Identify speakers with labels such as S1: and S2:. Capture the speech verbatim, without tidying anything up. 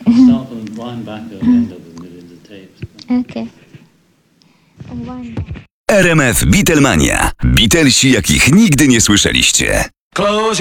S1: Start from the line back and end up with millions of tapes.
S2: Okay. One.
S3: R M F Beatlemania. Beatlesi, jakich nigdy nie słyszeliście.
S4: Close